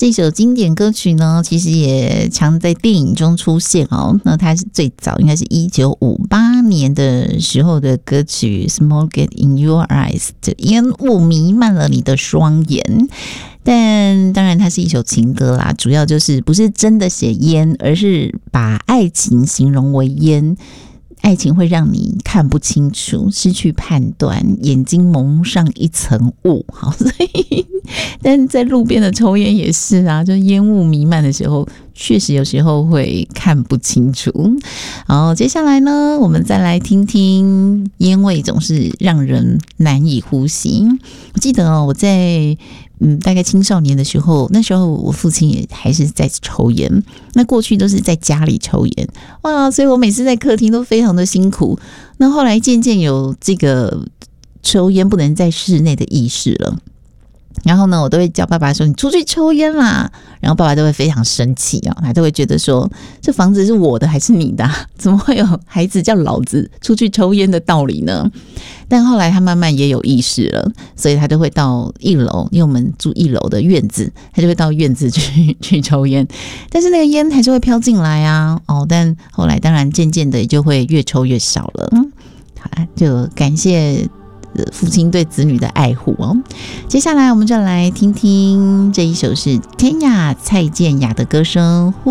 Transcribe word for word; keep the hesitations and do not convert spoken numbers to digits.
这首经典歌曲呢，其实也常在电影中出现哦。那它是最早应该是一九五八年的时候的歌曲 Smoke in Your Eyes， 这烟雾弥漫了你的双眼。但当然它是一首情歌啦，主要就是不是真的写烟，而是把爱情形容为烟。爱情会让你看不清楚，失去判断，眼睛蒙上一层雾。好，所以但在路边的抽烟也是啊，就烟雾弥漫的时候，确实有时候会看不清楚。好，接下来呢，我们再来听听烟味总是让人难以呼吸。我记得哦，我在嗯，大概青少年的时候，那时候我父亲也还是在抽烟。那过去都是在家里抽烟，哇，所以我每次在客厅都非常的辛苦。那后来渐渐有这个抽烟不能在室内的意识了。然后呢，我都会叫爸爸说：“你出去抽烟啦！”然后爸爸都会非常生气啊，他都会觉得说：“这房子是我的还是你的、啊？怎么会有孩子叫老子出去抽烟的道理呢？”但后来他慢慢也有意识了，所以他就会到一楼，因为我们住一楼的院子，他就会到院子去去抽烟。但是那个烟还是会飘进来啊，哦，但后来当然渐渐的也就会越抽越少了。嗯，好啦，就感谢父亲对子女的爱护哦。接下来我们就来听听这一首是天涯蔡健雅的歌声《